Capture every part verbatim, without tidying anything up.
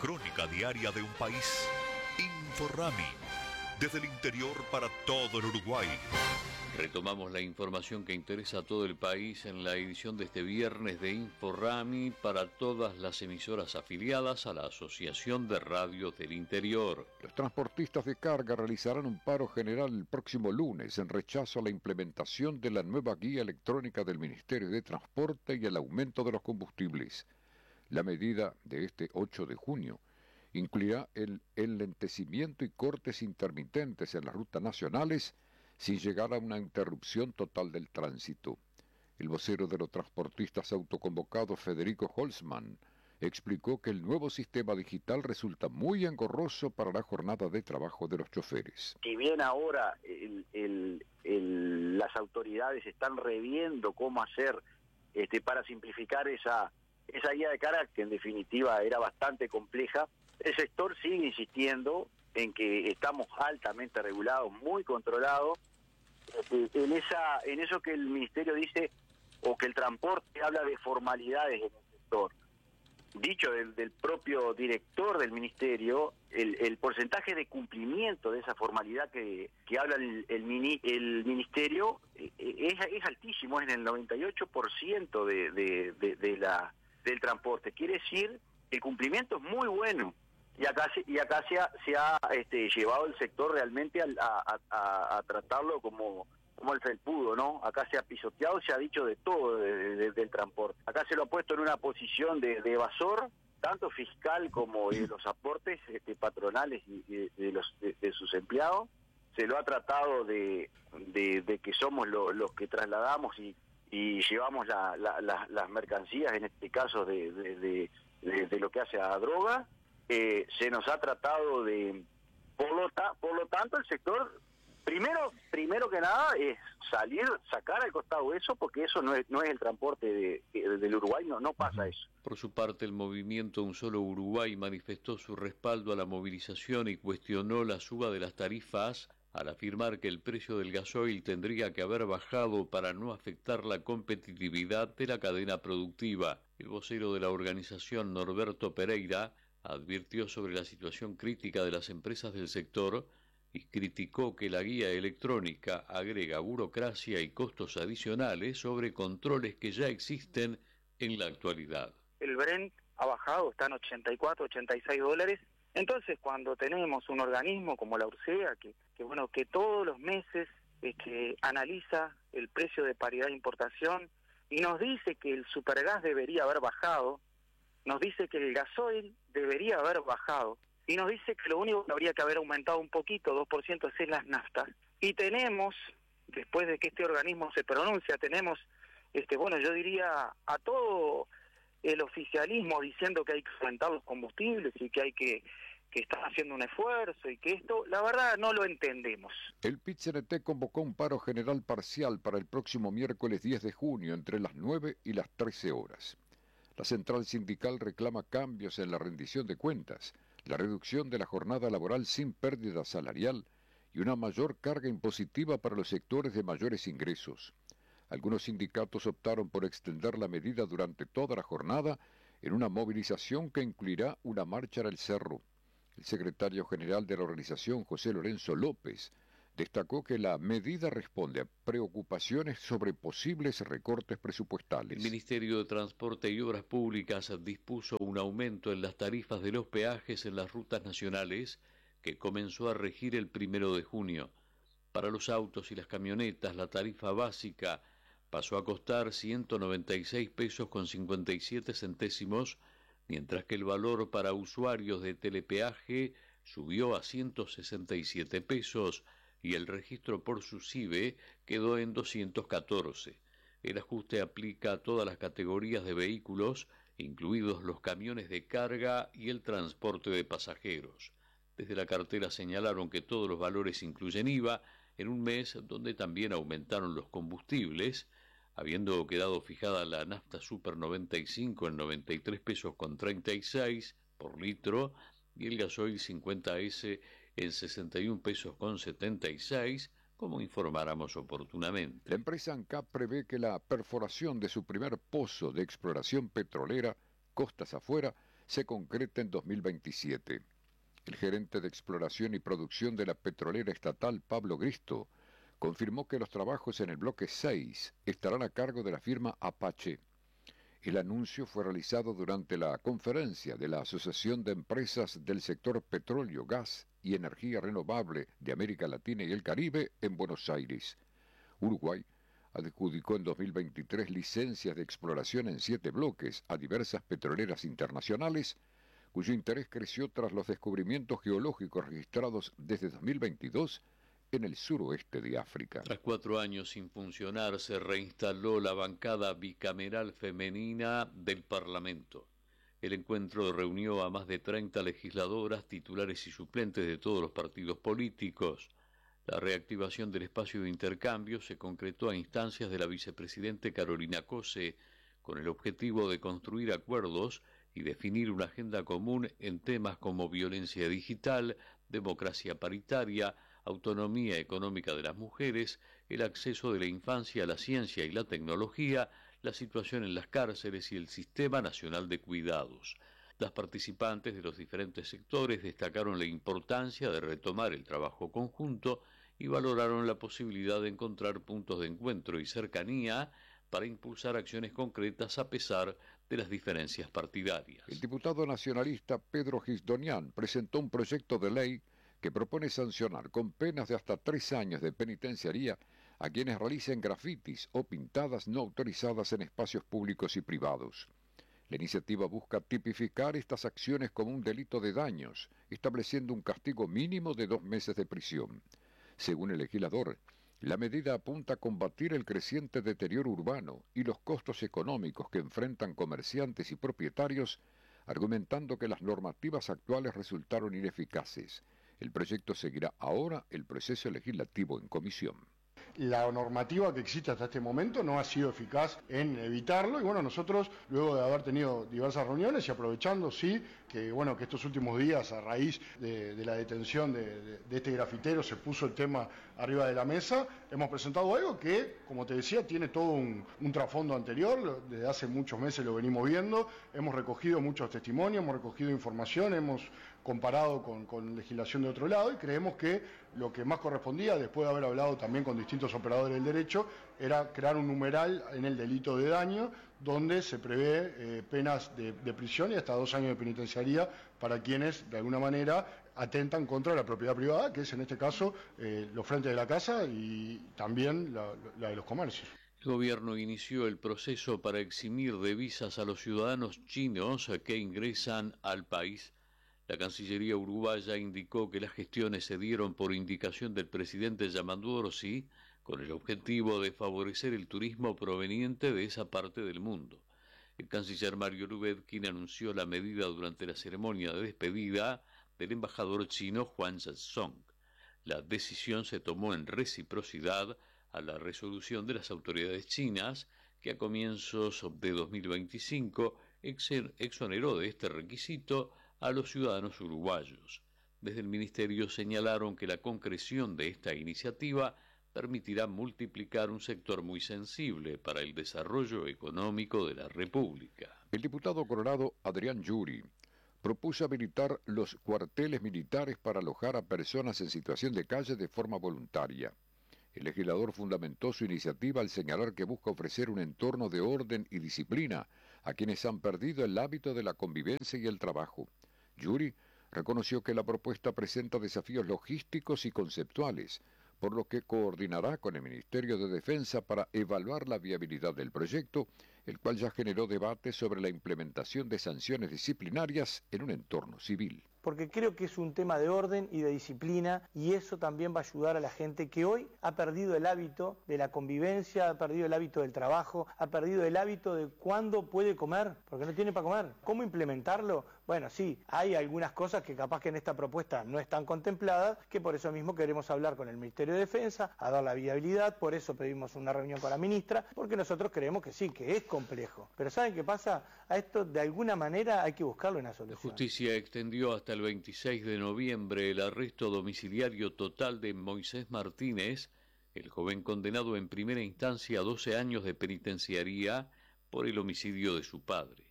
crónica diaria de un país. Inforrami, desde el interior para todo el Uruguay. Retomamos la información que interesa a todo el país en la edición de este viernes de Inforrami para todas las emisoras afiliadas a la Asociación de Radios del Interior. Los transportistas de carga realizarán un paro general el próximo lunes en rechazo a la implementación de la nueva guía electrónica del Ministerio de Transporte y el aumento de los combustibles. La medida de este ocho de junio incluirá el enlentecimiento y cortes intermitentes en las rutas nacionales sin llegar a una interrupción total del tránsito. El vocero de los transportistas autoconvocados, Federico Holzman, explicó que el nuevo sistema digital resulta muy engorroso para la jornada de trabajo de los choferes. Si bien ahora el, el, el, las autoridades están reviendo cómo hacer este, para simplificar esa, esa guía de carga, que en definitiva era bastante compleja, el sector sigue insistiendo en que estamos altamente regulados, muy controlados, en esa en eso que el Ministerio dice, o que el transporte habla de formalidades en el sector. Dicho del, del propio director del Ministerio, el, el porcentaje de cumplimiento de esa formalidad que, que habla el, el, mini, el Ministerio es, es altísimo, es en el noventa y ocho por ciento de, de, de, de la, del transporte. Quiere decir, el cumplimiento es muy bueno. Y acá se, y acá se ha, se ha este, llevado el sector realmente a, a, a, a tratarlo como, como el felpudo, ¿no? Acá se ha pisoteado, se ha dicho de todo de, de, del transporte. Acá se lo ha puesto en una posición de, de evasor, tanto fiscal como de los aportes este, patronales y de, de, los, de, de sus empleados. Se lo ha tratado de, de, de que somos lo, los que trasladamos y, y llevamos la, la, la, las mercancías, en este caso de, de, de, de, de lo que hace a droga. Eh, se nos ha tratado de, por lo, ta, por lo tanto el sector, primero primero que nada es salir, sacar al costado eso, porque eso no es no es el transporte de, de, del Uruguay, no, no pasa eso. Por su parte, el movimiento Un Solo Uruguay manifestó su respaldo a la movilización y cuestionó la suba de las tarifas al afirmar que el precio del gasoil tendría que haber bajado para no afectar la competitividad de la cadena productiva. El vocero de la organización, Norberto Pereira, advirtió sobre la situación crítica de las empresas del sector y criticó que la guía electrónica agrega burocracia y costos adicionales sobre controles que ya existen en la actualidad. El Brent ha bajado, está en ochenta y cuatro, ochenta y seis dólares. Entonces, cuando tenemos un organismo como la URSEA, que, que bueno, que todos los meses este, analiza el precio de paridad de importación y nos dice que el supergas debería haber bajado, nos dice que el gasoil debería haber bajado, y nos dice que lo único que habría que haber aumentado un poquito, dos por ciento, es las naftas. Y tenemos, después de que este organismo se pronuncia, tenemos, este bueno, yo diría a todo el oficialismo diciendo que hay que aumentar los combustibles y que hay que, que están haciendo un esfuerzo y que esto, la verdad, no lo entendemos. El P I T C N T convocó un paro general parcial para el próximo miércoles diez de junio entre las nueve y las trece horas. La central sindical reclama cambios en la rendición de cuentas, la reducción de la jornada laboral sin pérdida salarial y una mayor carga impositiva para los sectores de mayores ingresos. Algunos sindicatos optaron por extender la medida durante toda la jornada en una movilización que incluirá una marcha en el cerro. El secretario general de la organización, José Lorenzo López, destacó que la medida responde a preocupaciones sobre posibles recortes presupuestales. El Ministerio de Transporte y Obras Públicas dispuso un aumento en las tarifas de los peajes en las rutas nacionales que comenzó a regir el primero de junio. Para los autos y las camionetas, la tarifa básica pasó a costar ciento noventa y seis pesos con cincuenta y siete centésimos, mientras que el valor para usuarios de telepeaje subió a ciento sesenta y siete pesos, y el registro por SUSIBE quedó en doscientos catorce. El ajuste aplica a todas las categorías de vehículos, incluidos los camiones de carga y el transporte de pasajeros. Desde la cartera señalaron que todos los valores incluyen I V A en un mes donde también aumentaron los combustibles, habiendo quedado fijada la nafta Super noventa y cinco en noventa y tres pesos con treinta y seis por litro y el gasoil cincuenta ese en sesenta y un pesos con setenta y seis, como informáramos oportunamente. La empresa ANCAP prevé que la perforación de su primer pozo de exploración petrolera Costas Afuera se concreta en dos mil veintisiete. El gerente de exploración y producción de la petrolera estatal, Pablo Gristo, confirmó que los trabajos en el bloque seis estarán a cargo de la firma Apache. El anuncio fue realizado durante la conferencia de la Asociación de Empresas del Sector Petróleo, Gas y Energía Renovable de América Latina y el Caribe en Buenos Aires. Uruguay adjudicó en dos mil veintitrés licencias de exploración en siete bloques a diversas petroleras internacionales, cuyo interés creció tras los descubrimientos geológicos registrados desde dos mil veintidós en el suroeste de África. Tras cuatro años sin funcionar, se reinstaló la bancada bicameral femenina del Parlamento. El encuentro reunió a más de treinta legisladoras, titulares y suplentes de todos los partidos políticos. La reactivación del espacio de intercambio se concretó a instancias de la vicepresidente Carolina Cose, con el objetivo de construir acuerdos y definir una agenda común en temas como violencia digital, democracia paritaria, autonomía económica de las mujeres, el acceso de la infancia a la ciencia y la tecnología, la situación en las cárceles y el Sistema Nacional de Cuidados. Las participantes de los diferentes sectores destacaron la importancia de retomar el trabajo conjunto y valoraron la posibilidad de encontrar puntos de encuentro y cercanía para impulsar acciones concretas a pesar de las diferencias partidarias. El diputado nacionalista Pedro Gisdonian presentó un proyecto de ley que propone sancionar con penas de hasta tres años de penitenciaría a quienes realicen grafitis o pintadas no autorizadas en espacios públicos y privados. La iniciativa busca tipificar estas acciones como un delito de daños, estableciendo un castigo mínimo de dos meses de prisión. Según el legislador, la medida apunta a combatir el creciente deterioro urbano y los costos económicos que enfrentan comerciantes y propietarios, argumentando que las normativas actuales resultaron ineficaces. El proyecto seguirá ahora el proceso legislativo en comisión. La normativa que existe hasta este momento no ha sido eficaz en evitarlo y bueno, nosotros luego de haber tenido diversas reuniones y aprovechando sí que bueno que estos últimos días a raíz de, de la detención de, de, de este grafitero se puso el tema arriba de la mesa, hemos presentado algo que, como te decía, tiene todo un, un trasfondo anterior, desde hace muchos meses lo venimos viendo, hemos recogido muchos testimonios, hemos recogido información, hemos comparado con, con legislación de otro lado y creemos que lo que más correspondía, después de haber hablado también con distintos operadores del derecho, era crear un numeral en el delito de daño donde se prevé eh, penas de, de prisión y hasta dos años de penitenciaría para quienes de alguna manera atentan contra la propiedad privada, que es en este caso eh, los frentes de la casa y también la, la de los comercios. El gobierno inició el proceso para eximir de visas a los ciudadanos chinos que ingresan al país. La Cancillería uruguaya indicó que las gestiones se dieron por indicación del presidente Yamandu Orsi, con el objetivo de favorecer el turismo proveniente de esa parte del mundo. El canciller Mario Lubetkin anunció la medida durante la ceremonia de despedida del embajador chino Huang Zhezong. La decisión se tomó en reciprocidad a la resolución de las autoridades chinas, que a comienzos de dos mil veinticinco exoneró de este requisito a los ciudadanos uruguayos. Desde el Ministerio señalaron que la concreción de esta iniciativa permitirá multiplicar un sector muy sensible para el desarrollo económico de la República. El diputado colorado Adrián Yuri propuso habilitar los cuarteles militares para alojar a personas en situación de calle de forma voluntaria. El legislador fundamentó su iniciativa al señalar que busca ofrecer un entorno de orden y disciplina a quienes han perdido el hábito de la convivencia y el trabajo. Yuri reconoció que la propuesta presenta desafíos logísticos y conceptuales, por lo que coordinará con el Ministerio de Defensa para evaluar la viabilidad del proyecto, el cual ya generó debate sobre la implementación de sanciones disciplinarias en un entorno civil. Porque creo que es un tema de orden y de disciplina y eso también va a ayudar a la gente que hoy ha perdido el hábito de la convivencia, ha perdido el hábito del trabajo, ha perdido el hábito de cuándo puede comer, porque no tiene para comer. ¿Cómo implementarlo? Bueno, sí, hay algunas cosas que capaz que en esta propuesta no están contempladas, que por eso mismo queremos hablar con el Ministerio de Defensa, a dar la viabilidad, por eso pedimos una reunión con la ministra, porque nosotros creemos que sí, que es complejo. Pero ¿saben qué pasa? A esto de alguna manera hay que buscarle una solución. La justicia extendió hasta el veintiséis de noviembre el arresto domiciliario total de Moisés Martínez, el joven condenado en primera instancia a doce años de penitenciaría por el homicidio de su padre.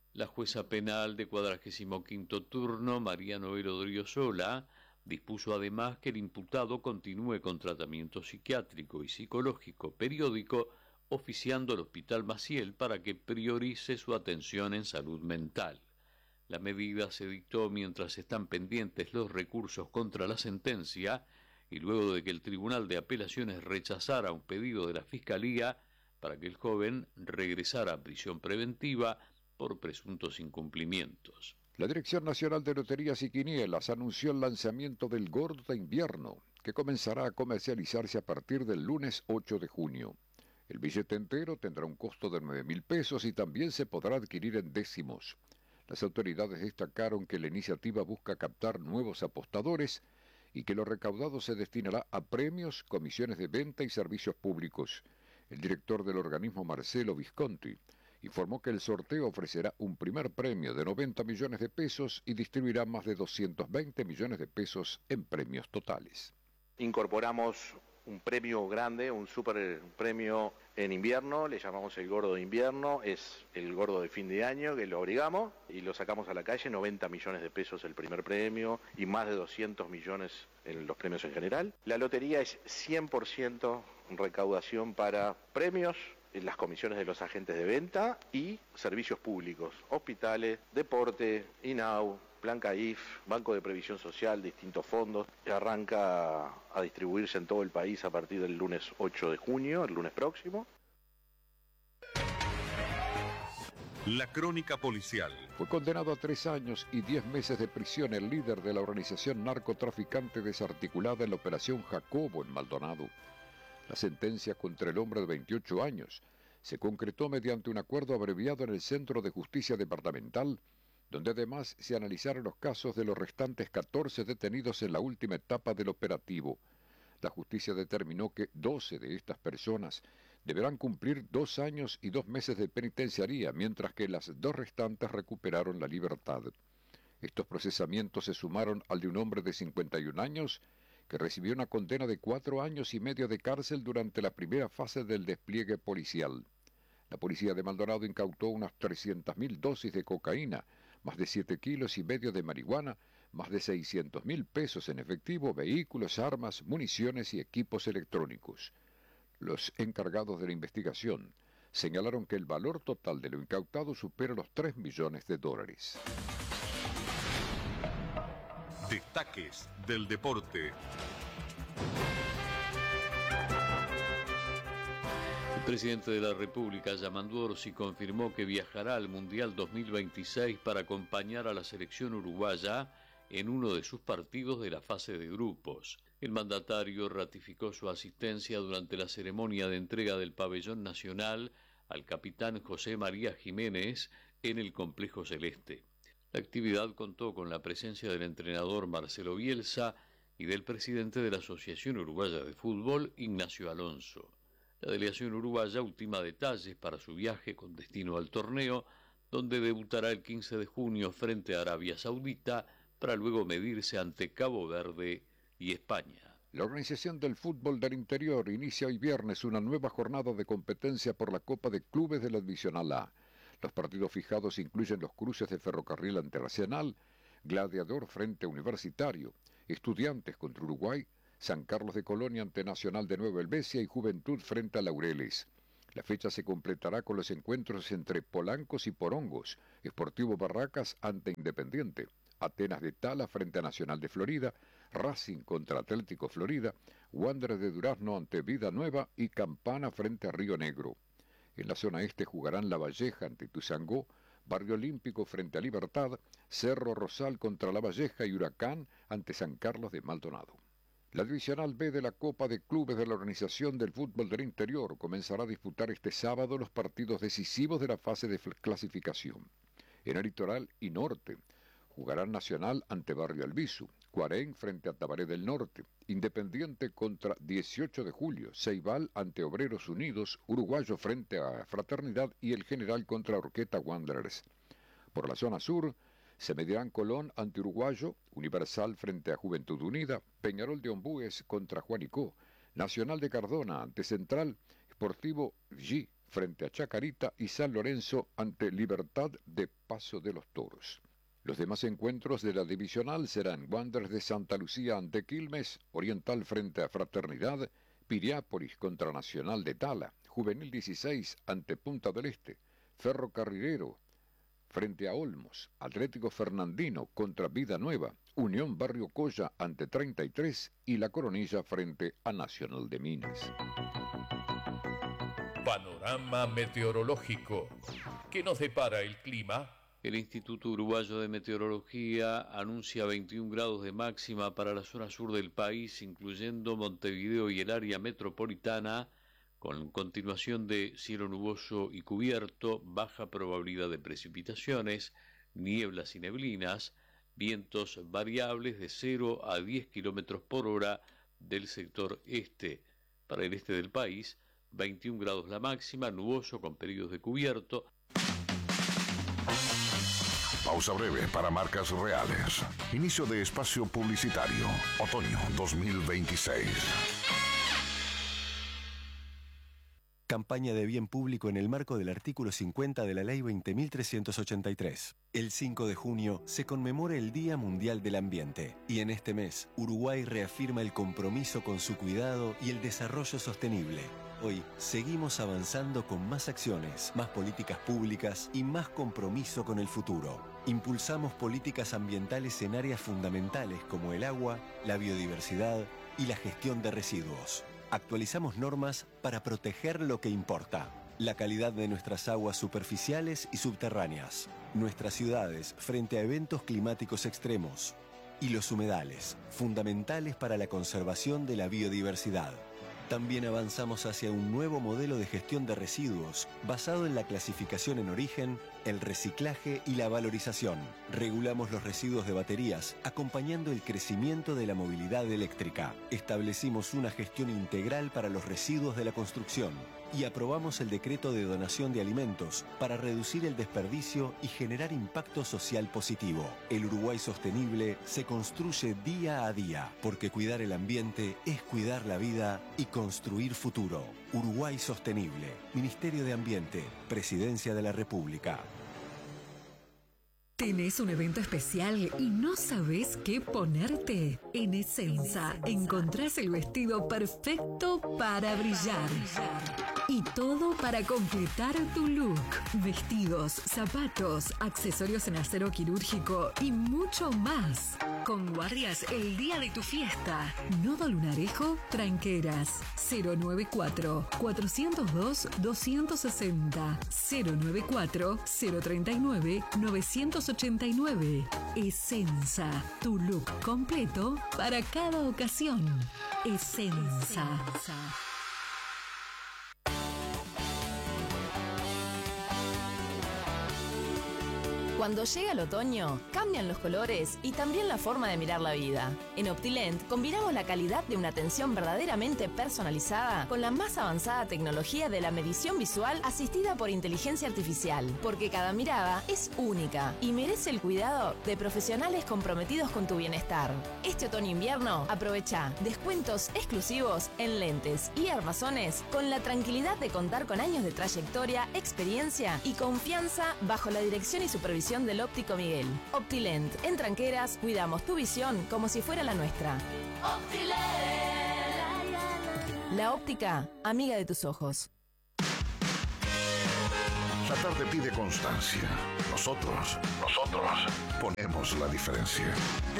La jueza penal de cuadragésimo quinto turno, María Noel Odriozola, dispuso además que el imputado continúe con tratamiento psiquiátrico y psicológico periódico, oficiando al Hospital Maciel para que priorice su atención en salud mental. La medida se dictó mientras están pendientes los recursos contra la sentencia y luego de que el Tribunal de Apelaciones rechazara un pedido de la Fiscalía para que el joven regresara a prisión preventiva por presuntos incumplimientos. La Dirección Nacional de Loterías y Quinielas anunció el lanzamiento del Gordo de Invierno, que comenzará a comercializarse a partir del lunes ocho de junio. El billete entero tendrá un costo de nueve mil pesos y también se podrá adquirir en décimos. Las autoridades destacaron que la iniciativa busca captar nuevos apostadores y que lo recaudado se destinará a premios, comisiones de venta y servicios públicos. El director del organismo, Marcelo Visconti, informó que el sorteo ofrecerá un primer premio de noventa millones de pesos y distribuirá más de doscientos veinte millones de pesos en premios totales. Incorporamos un premio grande, un super premio en invierno, le llamamos el Gordo de Invierno, es el Gordo de fin de año que lo abrigamos y lo sacamos a la calle, noventa millones de pesos el primer premio y más de doscientos millones en los premios en general. La lotería es cien por ciento recaudación para premios, en las comisiones de los agentes de venta y servicios públicos, hospitales, deporte, INAU, Plan C A I F, Banco de Previsión Social, distintos fondos. Arranca a distribuirse en todo el país a partir del lunes ocho de junio, el lunes próximo. La crónica policial. Fue condenado a tres años y diez meses de prisión el líder de la organización narcotraficante desarticulada en la Operación Jacobo en Maldonado. La sentencia contra el hombre de veintiocho años se concretó mediante un acuerdo abreviado en el Centro de Justicia Departamental, donde además se analizaron los casos de los restantes catorce detenidos en la última etapa del operativo. La justicia determinó que doce de estas personas deberán cumplir dos años y dos meses de penitenciaría, mientras que las dos restantes recuperaron la libertad. Estos procesamientos se sumaron al de un hombre de cincuenta y un años que recibió una condena de cuatro años y medio de cárcel durante la primera fase del despliegue policial. La policía de Maldonado incautó unas trescientas mil dosis de cocaína, más de siete kilos y medio de marihuana, más de seiscientos mil pesos en efectivo, vehículos, armas, municiones y equipos electrónicos. Los encargados de la investigación señalaron que el valor total de lo incautado supera los tres millones de dólares. Destaques del deporte. El presidente de la República, Yamandú Orsi, confirmó que viajará al Mundial dos mil veintiséis para acompañar a la selección uruguaya en uno de sus partidos de la fase de grupos. El mandatario ratificó su asistencia durante la ceremonia de entrega del pabellón nacional al capitán José María Jiménez en el Complejo Celeste. La actividad contó con la presencia del entrenador Marcelo Bielsa y del presidente de la Asociación Uruguaya de Fútbol, Ignacio Alonso. La delegación uruguaya ultima detalles para su viaje con destino al torneo, donde debutará el quince de junio frente a Arabia Saudita, para luego medirse ante Cabo Verde y España. La Organización del Fútbol del Interior inicia hoy viernes una nueva jornada de competencia por la Copa de Clubes de la Divisional A. Los partidos fijados incluyen los cruces de Ferrocarril ante Arsenal, Gladiador frente a Universitario, Estudiantes contra Uruguay, San Carlos de Colonia ante Nacional de Nueva Helvecia y Juventud frente a Laureles. La fecha se completará con los encuentros entre Polancos y Porongos, Sportivo Barracas ante Independiente, Atenas de Tala frente a Nacional de Florida, Racing contra Atlético Florida, Wanderers de Durazno ante Vida Nueva y Campana frente a Río Negro. En la zona este jugarán La Valleja ante Tuzangó, Barrio Olímpico frente a Libertad, Cerro Rosal contra La Valleja y Huracán ante San Carlos de Maldonado. La Divisional B de la Copa de Clubes de la Organización del Fútbol del Interior comenzará a disputar este sábado los partidos decisivos de la fase de clasificación. En el Litoral y Norte jugarán Nacional ante Barrio Albizu, Cuarén frente a Tabaré del Norte, Independiente contra dieciocho de julio, Ceibal ante Obreros Unidos, Uruguayo frente a Fraternidad y El General contra Orqueta Wanderers. Por la zona sur se medirán Colón ante Uruguayo, Universal frente a Juventud Unida, Peñarol de Ombúes contra Juanicó, Nacional de Cardona ante Central, Sportivo G frente a Chacarita y San Lorenzo ante Libertad de Paso de los Toros. Los demás encuentros de la divisional serán Wanderers de Santa Lucía ante Quilmes, Oriental frente a Fraternidad, Piriápolis contra Nacional de Tala, Juvenil dieciséis ante Punta del Este, Ferro Carrilero frente a Olmos, Atlético Fernandino contra Vida Nueva, Unión Barrio Colla ante treinta y tres y La Coronilla frente a Nacional de Minas. Panorama meteorológico. ¿Qué nos depara el clima? El Instituto Uruguayo de Meteorología anuncia veintiún grados de máxima para la zona sur del país, incluyendo Montevideo y el área metropolitana, con continuación de cielo nuboso y cubierto, baja probabilidad de precipitaciones, nieblas y neblinas, vientos variables de cero a diez kilómetros por hora del sector este. Para el este del país, veintiún grados la máxima, nuboso con periodos de cubierto. Pausa breve para marcas reales. Inicio de espacio publicitario. Otoño dos mil veintiséis. Campaña de bien público en el marco del artículo cincuenta de la Ley veinte mil trescientos ochenta y tres. El cinco de junio se conmemora el Día Mundial del Ambiente y en este mes Uruguay reafirma el compromiso con su cuidado y el desarrollo sostenible. Hoy seguimos avanzando con más acciones, más políticas públicas y más compromiso con el futuro. Impulsamos políticas ambientales en áreas fundamentales como el agua, la biodiversidad y la gestión de residuos. Actualizamos normas para proteger lo que importa, la calidad de nuestras aguas superficiales y subterráneas, nuestras ciudades frente a eventos climáticos extremos y los humedales, fundamentales para la conservación de la biodiversidad. También avanzamos hacia un nuevo modelo de gestión de residuos basado en la clasificación en origen, el reciclaje y la valorización. Regulamos los residuos de baterías, acompañando el crecimiento de la movilidad eléctrica. Establecimos una gestión integral para los residuos de la construcción y aprobamos el decreto de donación de alimentos para reducir el desperdicio y generar impacto social positivo. El Uruguay sostenible se construye día a día, porque cuidar el ambiente es cuidar la vida y construir futuro. Uruguay sostenible. Ministerio de Ambiente. Presidencia de la República. ¿Tenés un evento especial y no sabés qué ponerte? En Essenza encontrás el vestido perfecto para brillar. Y todo para completar tu look. Vestidos, zapatos, accesorios en acero quirúrgico y mucho más. Con guardias el día de tu fiesta. Nodo Lunarejo, Tranqueras. cero noventa y cuatro, cuatrocientos dos, doscientos sesenta. cero noventa y cuatro, cero treinta y nueve, novecientos ochenta y nueve. Essenza, tu look completo para cada ocasión. Essenza. Cuando llega el otoño, cambian los colores y también la forma de mirar la vida. En Optilent combinamos la calidad de una atención verdaderamente personalizada con la más avanzada tecnología de la medición visual asistida por inteligencia artificial, porque cada mirada es única y merece el cuidado de profesionales comprometidos con tu bienestar. Este otoño-invierno aprovecha descuentos exclusivos en lentes y armazones con la tranquilidad de contar con años de trayectoria, experiencia y confianza bajo la dirección y supervisión del óptico Miguel. Optilent, en Tranqueras, cuidamos tu visión como si fuera la nuestra. Optilent. La óptica, amiga de tus ojos. La tarde pide constancia. Nosotros, nosotros ponemos la diferencia.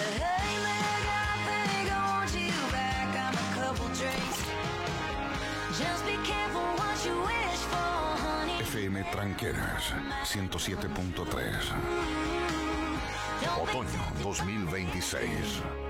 F M Tranqueras ciento siete punto tres. Otoño dos mil veintiséis.